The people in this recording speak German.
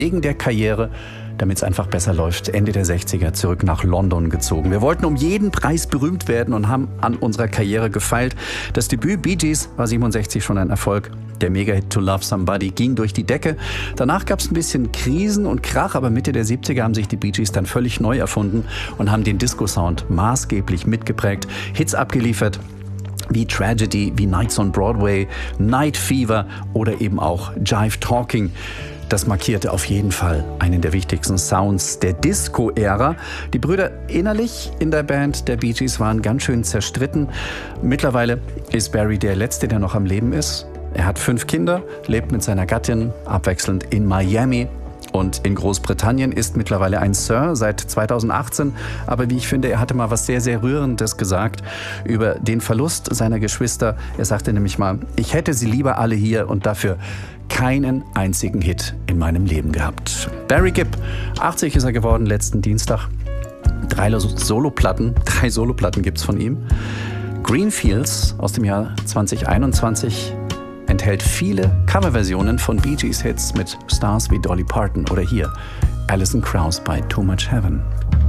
wegen der Karriere, damit es einfach besser läuft, Ende der 60er zurück nach London gezogen. Wir wollten um jeden Preis berühmt werden und haben an unserer Karriere gefeilt. Das Debüt Bee Gees war 67 schon ein Erfolg. Der Mega-Hit To Love Somebody ging durch die Decke. Danach gab es ein bisschen Krisen und Krach, aber Mitte der 70er haben sich die Bee Gees dann völlig neu erfunden und haben den Disco-Sound maßgeblich mitgeprägt, Hits abgeliefert, wie Tragedy, wie Nights on Broadway, Night Fever oder eben auch Jive Talking. Das markierte auf jeden Fall einen der wichtigsten Sounds der Disco-Ära. Die Brüder innerlich in der Band der Bee Gees waren ganz schön zerstritten. Mittlerweile ist Barry der Letzte, der noch am Leben ist. Er hat 5 Kinder, lebt mit seiner Gattin abwechselnd in Miami und in Großbritannien, ist mittlerweile ein Sir seit 2018. Aber wie ich finde, er hatte mal was sehr, sehr Rührendes gesagt über den Verlust seiner Geschwister. Er sagte nämlich mal, ich hätte sie lieber alle hier und dafür keinen einzigen Hit in meinem Leben gehabt. Barry Gibb, 80 ist er geworden letzten Dienstag. 3 Soloplatten gibt's von ihm. Greenfields aus dem Jahr 2021 enthält viele Coverversionen von Bee Gees Hits mit Stars wie Dolly Parton oder hier Alison Krauss bei Too Much Heaven.